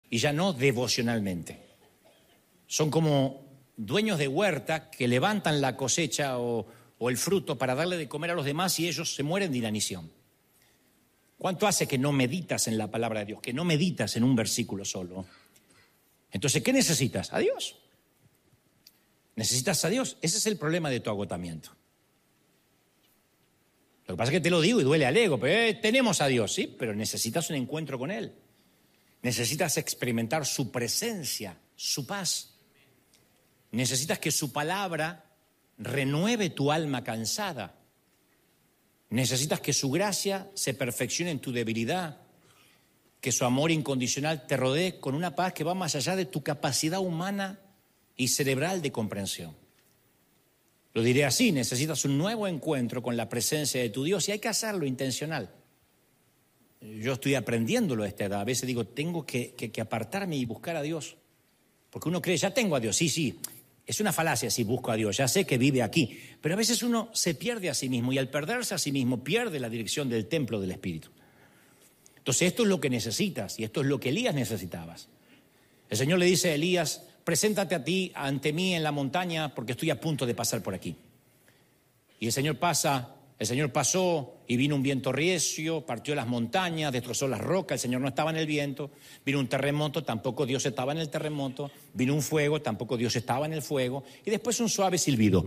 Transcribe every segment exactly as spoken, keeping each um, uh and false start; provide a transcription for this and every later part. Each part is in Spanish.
y ya no devocionalmente. Son como dueños de huerta que levantan la cosecha o, o el fruto para darle de comer a los demás y ellos se mueren de inanición. ¿Cuánto hace que no meditas en la palabra de Dios, que no meditas en un versículo solo? Entonces, ¿qué necesitas? A Dios. Necesitas a Dios. Ese es el problema de tu agotamiento. Lo que pasa es que te lo digo y duele al ego, pero eh, tenemos a Dios, sí, pero necesitas un encuentro con Él. Necesitas experimentar su presencia, su paz. Necesitas que su palabra renueve tu alma cansada. Necesitas que su gracia se perfeccione en tu debilidad, que su amor incondicional te rodee con una paz que va más allá de tu capacidad humana y cerebral de comprensión. Lo diré así, necesitas un nuevo encuentro con la presencia de tu Dios y hay que hacerlo intencional. Yo estoy aprendiéndolo a esta edad. A veces digo, tengo que, que, que apartarme y buscar a Dios. Porque uno cree, ya tengo a Dios. Sí, sí, es una falacia si busco a Dios. Ya sé que vive aquí. Pero a veces uno se pierde a sí mismo y al perderse a sí mismo pierde la dirección del templo del Espíritu. Entonces esto es lo que necesitas y esto es lo que Elías necesitabas. El Señor le dice a Elías, preséntate a ti ante mí en la montaña porque estoy a punto de pasar por aquí. Y el Señor pasa, el Señor pasó y vino un viento recio, partió las montañas, destrozó las rocas, el Señor no estaba en el viento. Vino un terremoto, tampoco Dios estaba en el terremoto. Vino un fuego, tampoco Dios estaba en el fuego. Y después un suave silbido,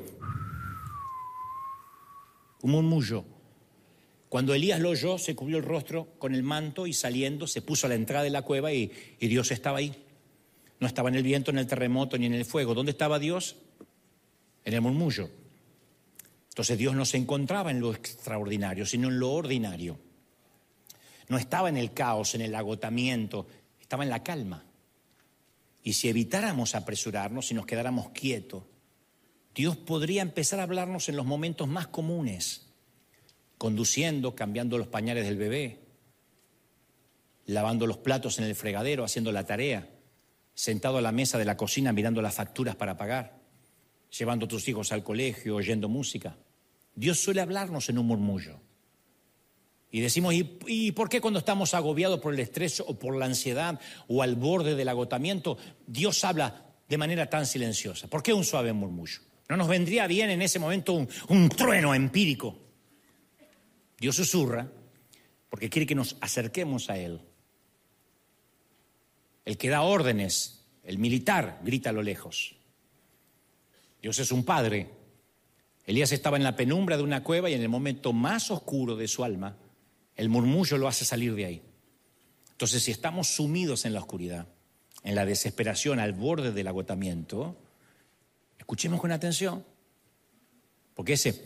un murmullo. Cuando Elías lo oyó, se cubrió el rostro con el manto y saliendo se puso a la entrada de la cueva y, y Dios estaba ahí. No estaba en el viento, en el terremoto, ni en el fuego. ¿Dónde estaba Dios? En el murmullo. Entonces Dios no se encontraba en lo extraordinario, sino en lo ordinario. No estaba en el caos, en el agotamiento, estaba en la calma. Y si evitáramos apresurarnos, si nos quedáramos quietos, Dios podría empezar a hablarnos en los momentos más comunes, conduciendo, cambiando los pañales del bebé, lavando los platos en el fregadero, haciendo la tarea, sentado a la mesa de la cocina mirando las facturas para pagar, llevando a tus hijos al colegio, oyendo música. Dios suele hablarnos en un murmullo. Y decimos, ¿y, ¿y por qué cuando estamos agobiados por el estrés o por la ansiedad o al borde del agotamiento, Dios habla de manera tan silenciosa? ¿Por qué un suave murmullo? ¿No nos vendría bien en ese momento un, un trueno empírico? Dios susurra porque quiere que nos acerquemos a Él. El que da órdenes, el militar, grita a lo lejos. Dios es un padre. Elías estaba en la penumbra de una cueva y en el momento más oscuro de su alma, el murmullo lo hace salir de ahí. Entonces, si estamos sumidos en la oscuridad, en la desesperación, al borde del agotamiento, escuchemos con atención, porque ese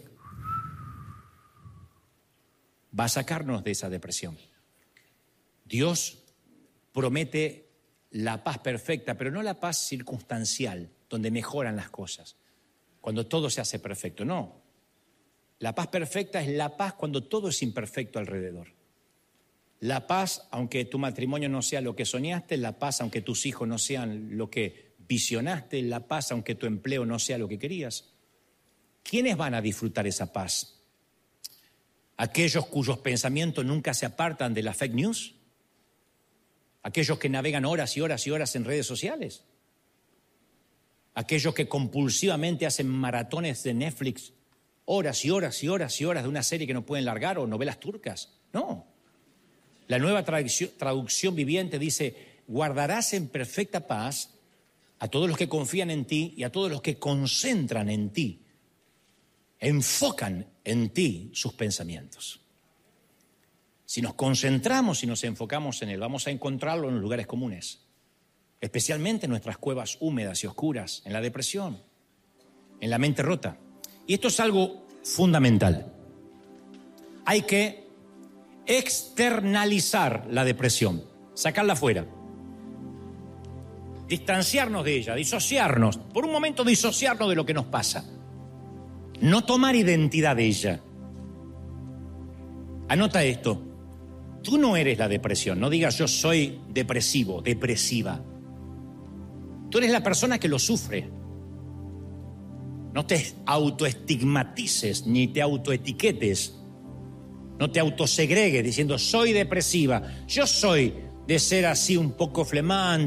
va a sacarnos de esa depresión. Dios promete la paz perfecta, pero no la paz circunstancial, donde mejoran las cosas, cuando todo se hace perfecto. No, la paz perfecta es la paz cuando todo es imperfecto alrededor. La paz, aunque tu matrimonio no sea lo que soñaste, la paz, aunque tus hijos no sean lo que visionaste, la paz, aunque tu empleo no sea lo que querías. ¿Quiénes van a disfrutar esa paz? ¿Aquellos cuyos pensamientos nunca se apartan de la fake news? ¿Aquellos que navegan horas y horas y horas en redes sociales? ¿Aquellos que compulsivamente hacen maratones de Netflix, horas y horas y horas y horas de una serie que no pueden largar o novelas turcas? No. La nueva traducción, traducción viviente dice, guardarás en perfecta paz a todos los que confían en ti y a todos los que concentran en ti, enfocan en ti sus pensamientos. Si nos concentramos y nos enfocamos en Él, vamos a encontrarlo en los lugares comunes, especialmente en nuestras cuevas húmedas y oscuras, en la depresión, en la mente rota. Y esto es algo fundamental. Hay que externalizar la depresión, sacarla afuera, distanciarnos de ella, disociarnos, por un momento disociarnos de lo que nos pasa, no tomar identidad de ella. Anota esto. Tú no eres la depresión, no digas yo soy depresivo, depresiva. Tú eres la persona que lo sufre. No te autoestigmatices ni te autoetiquetes. No te autosegregues diciendo soy depresiva. Yo soy de ser así un poco flemante.